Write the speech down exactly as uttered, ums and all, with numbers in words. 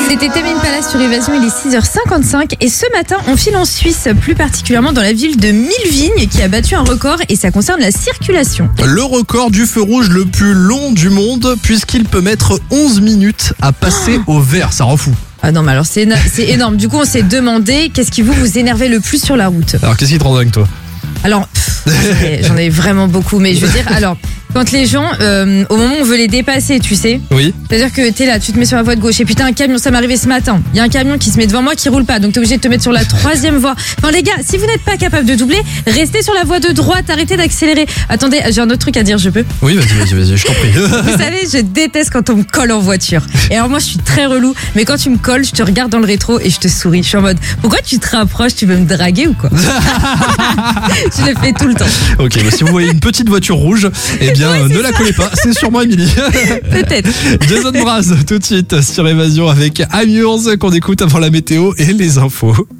C'était Tame Impala sur Évasion, il est six heures cinquante-cinq et ce matin on file en Suisse, plus particulièrement dans la ville de Millevignes qui a battu un record et ça concerne la circulation. Le record du feu rouge le plus long du monde puisqu'il peut mettre onze minutes à passer oh. au vert, ça rend fou. Ah non mais alors c'est, éno- c'est énorme, du coup on s'est demandé qu'est-ce qui vous vous énervez le plus sur la route. Alors qu'est-ce qui te rend dingue toi? Alors pff, j'en, ai, j'en ai vraiment beaucoup mais je veux dire alors... Quand les gens, euh, au moment où on veut les dépasser, tu sais. Oui. C'est-à-dire que t'es là, tu te mets sur la voie de gauche et putain un camion, ça m'est arrivé ce matin. Il y a un camion qui se met devant moi qui roule pas, donc t'es obligé de te mettre sur la troisième voie. Enfin les gars, si vous n'êtes pas capable de doubler, restez sur la voie de droite, arrêtez d'accélérer. Attendez, j'ai un autre truc à dire, je peux? Oui, vas-y, vas-y, vas-y, je t'en prie. Vous savez, je déteste quand on me colle en voiture. Et alors moi je suis très relou, mais quand tu me colles, je te regarde dans le rétro et je te souris. Je suis en mode, pourquoi tu te rapproches, tu veux me draguer ou quoi? Je le fais tout le temps. Ok, bah si vous voyez une petite voiture rouge, eh bien Ouais, ne c'est la ça. collez pas, c'est sûrement Émilie. Peut-être. Jason Mraz tout de suite sur Évasion avec Amuse qu'on écoute avant la météo et les infos.